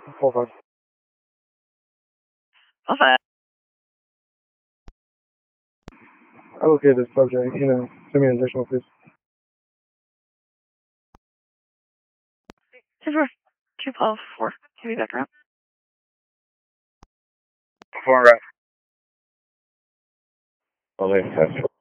4-5. Okay. I located this subject, send me an additional, please. 2-4. Can we back around? 4 right. Only test.